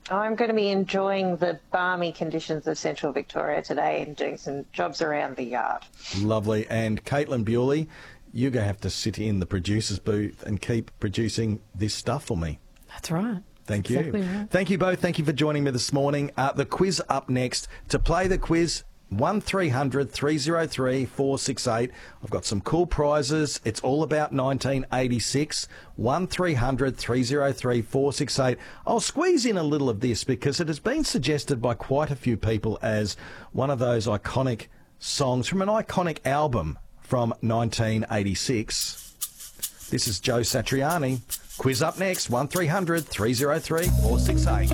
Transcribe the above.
I'm going to be enjoying the balmy conditions of central Victoria today and doing some jobs around the yard. Lovely. And Caitlin Bewley, you're going to have to sit in the producer's booth and keep producing this stuff for me. That's right. Thank you. Exactly right. Thank you both. Thank you for joining me this morning. The quiz up next. To play the quiz, 1300 303 468. I've got some cool prizes. It's all about 1986. 1300 303 468. I'll squeeze in a little of this because it has been suggested by quite a few people as one of those iconic songs from an iconic album from 1986. This is Joe Satriani. Quiz up next, 1300 303 468.